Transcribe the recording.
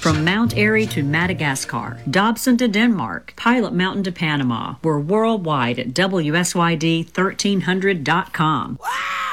From Mount Airy to Madagascar, Dobson to Denmark, Pilot Mountain to Panama. We're worldwide at WSYD1300.com. Wow!